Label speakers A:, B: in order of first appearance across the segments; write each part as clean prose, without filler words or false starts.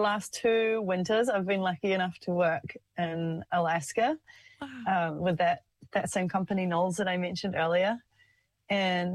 A: last 2 winters, I've been lucky enough to work in Alaska with that same company, Knowles, that I mentioned earlier. And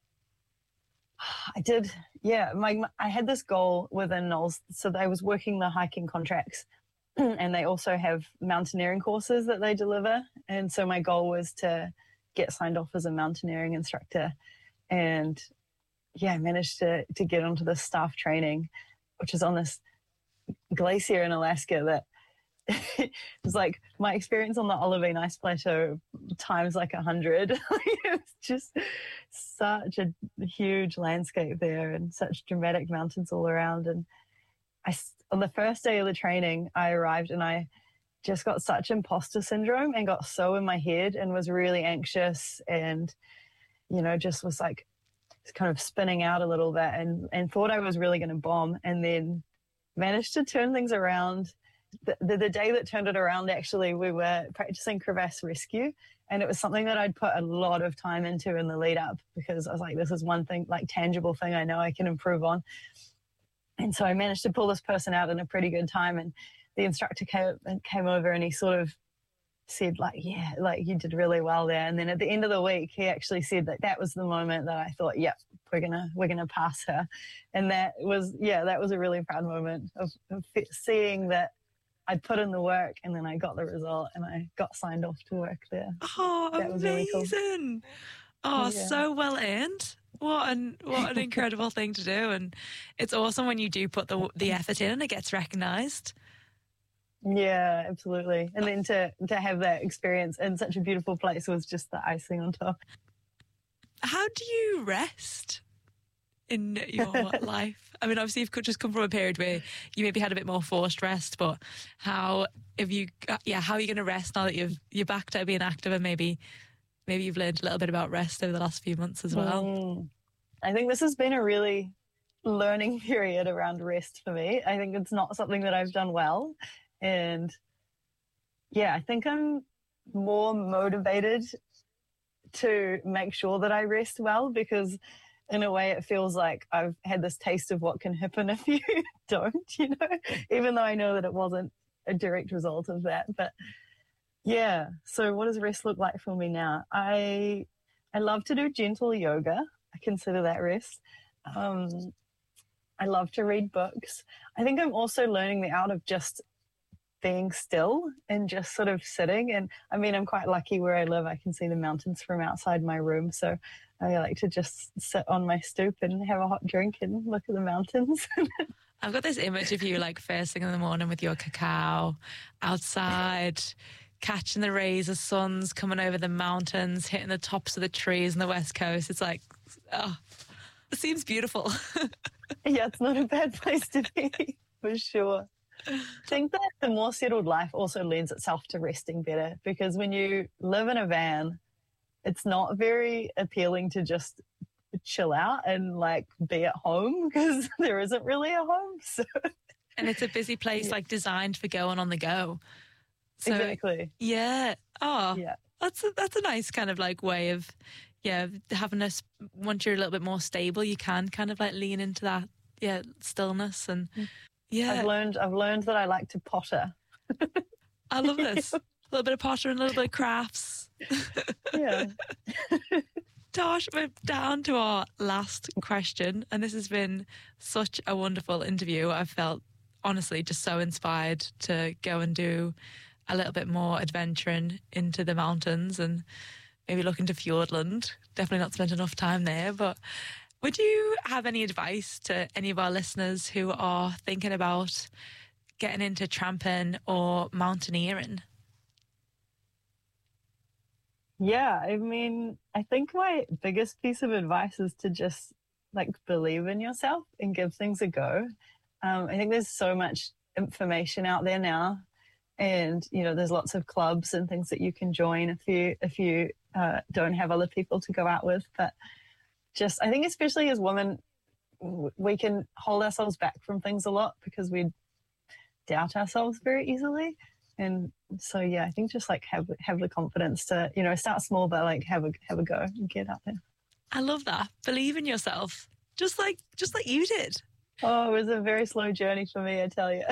A: I did, I had this goal within Knowles. So I was working the hiking contracts and they also have mountaineering courses that they deliver. And so my goal was to get signed off as a mountaineering instructor. And I managed to get onto the staff training, which is on this glacier in Alaska that it was like my experience on the Olivine Ice Plateau times like 100. It's just such a huge landscape there and such dramatic mountains all around. And on the first day of the training, I arrived and I just got such imposter syndrome and got so in my head and was really anxious and, just was like kind of spinning out a little bit and thought I was really going to bomb, and then managed to turn things around. The day that turned it around, actually, we were practicing crevasse rescue, and it was something that I'd put a lot of time into in the lead up because I was like, this is one thing, like tangible thing I know I can improve on. And so I managed to pull this person out in a pretty good time, and the instructor came over and he sort of said you did really well there. And then at the end of the week, he actually said that was the moment that I thought, yep, we're gonna pass her. And that was a really proud moment of seeing that I put in the work and then I got the result and I got signed off to work there.
B: Oh, that amazing. Was really cool. Oh, yeah. So well earned. What an incredible thing to do. And it's awesome when you do put the effort in and it gets recognised.
A: Yeah, absolutely. And then to have that experience in such a beautiful place was just the icing on top.
B: How do you rest in your life? I mean, obviously you've just come from a period where you maybe had a bit more forced rest, but how are you going to rest now that you're back to being active, and maybe you've learned a little bit about rest over the last few months as well?
A: I think this has been a really learning period around rest for me. I think it's not something that I've done well. And I think I'm more motivated to make sure that I rest well, because in a way it feels like I've had this taste of what can happen if you don't, even though I know that it wasn't a direct result of that. But so what does rest look like for me now? I love to do gentle yoga. I consider that rest. I love to read books. I think I'm also learning the art of just being still and just sort of sitting. And I mean, I'm quite lucky where I live. I can see the mountains from outside my room. So I like to just sit on my stoop and have a hot drink and look at the mountains.
B: I've got this image of you like first thing in the morning with your cacao outside, catching the rays of suns coming over the mountains, hitting the tops of the trees on the west coast. It's like, it seems beautiful.
A: Yeah, it's not a bad place to be, for sure. I think that the more settled life also lends itself to resting better, because when you live in a van, it's not very appealing to just chill out and like be at home, because there isn't really a home. So.
B: And it's a busy place, like designed for going on the go. So,
A: exactly.
B: Yeah. Oh, yeah. That's a nice kind of like way of, having us, once you're a little bit more stable, you can kind of like lean into that, stillness. And
A: I've learned that I like to potter.
B: I love this. A little bit of pottering, a little bit of crafts.
A: Yeah.
B: Tosh, we're down to our last question, and this has been such a wonderful interview. I felt honestly just so inspired to go and do a little bit more adventuring into the mountains and maybe look into Fiordland. Definitely not spent enough time there, but would you have any advice to any of our listeners who are thinking about getting into tramping or mountaineering?
A: Yeah, I mean, I think my biggest piece of advice is to just like believe in yourself and give things a go. I think there's so much information out there now, and there's lots of clubs and things that you can join if you don't have other people to go out with. But just, I think especially as women, we can hold ourselves back from things a lot because we doubt ourselves very easily. And so, I think just like have the confidence to, start small, but like have a go and get out there.
B: I love that. Believe in yourself. Just like you did.
A: Oh, it was a very slow journey for me, I tell you.